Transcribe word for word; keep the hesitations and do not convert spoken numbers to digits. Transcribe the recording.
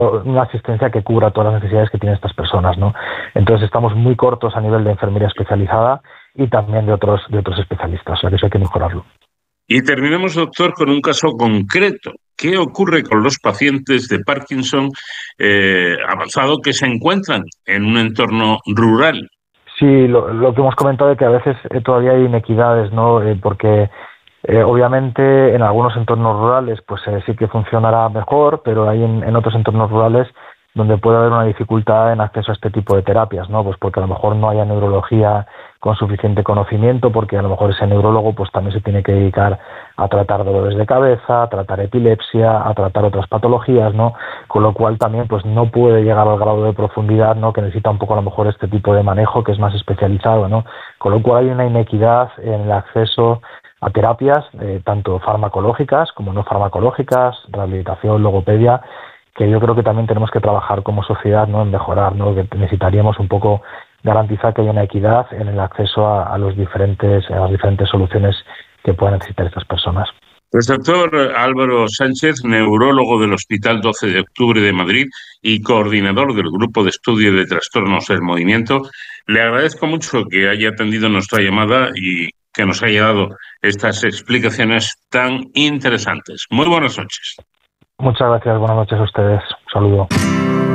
una asistencia que cubra todas las necesidades que tienen estas personas, ¿no? Entonces estamos muy cortos a nivel de enfermería especializada y también de otros de otros especialistas, o sea que eso hay que mejorarlo. Y terminemos, doctor, con un caso concreto. ¿Qué ocurre con los pacientes de Parkinson eh, avanzado que se encuentran en un entorno rural? Sí, lo, lo que hemos comentado es que a veces eh, todavía hay inequidades, ¿no? Eh, porque eh, obviamente en algunos entornos rurales pues eh, sí que funcionará mejor, pero hay en, en otros entornos rurales donde puede haber una dificultad en acceso a este tipo de terapias, ¿no? Pues porque a lo mejor no haya neurología con suficiente conocimiento, porque a lo mejor ese neurólogo pues también se tiene que dedicar a tratar dolores de cabeza, a tratar epilepsia, a tratar otras patologías, ¿no? Con lo cual también pues no puede llegar al grado de profundidad, ¿no? Que necesita un poco a lo mejor este tipo de manejo que es más especializado, ¿no? Con lo cual hay una inequidad en el acceso a terapias, eh, tanto farmacológicas como no farmacológicas, rehabilitación, logopedia, que yo creo que también tenemos que trabajar como sociedad, ¿no? En mejorar, ¿no? Que necesitaríamos un poco garantizar que haya una equidad en el acceso a, a los diferentes a las diferentes soluciones que puedan necesitar estas personas. Pues doctor Álvaro Sánchez, neurólogo del Hospital doce de octubre de Madrid y coordinador del Grupo de Estudio de Trastornos del Movimiento, le agradezco mucho que haya atendido nuestra llamada y que nos haya dado estas explicaciones tan interesantes. Muy buenas noches. Muchas gracias, buenas noches a ustedes. Un saludo.